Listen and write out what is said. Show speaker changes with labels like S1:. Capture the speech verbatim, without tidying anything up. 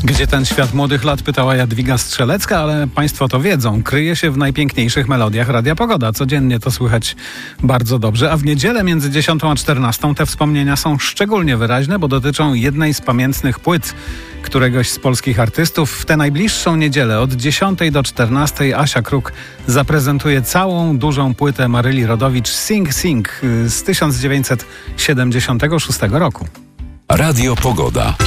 S1: Gdzie ten świat młodych lat, pytała Jadwiga Strzelecka, ale państwo to wiedzą. Kryje się w najpiękniejszych melodiach Radia Pogoda. Codziennie to słychać bardzo dobrze, a w niedzielę między dziesiątą a czternastą te wspomnienia są szczególnie wyraźne, bo dotyczą jednej z pamiętnych płyt któregoś z polskich artystów. W tę najbliższą niedzielę od dziesiątej do czternastej Asia Kruk zaprezentuje całą dużą płytę Maryli Rodowicz Sing Sing z tysiąc dziewięćset siedemdziesiątego szóstego roku.
S2: Radio Pogoda.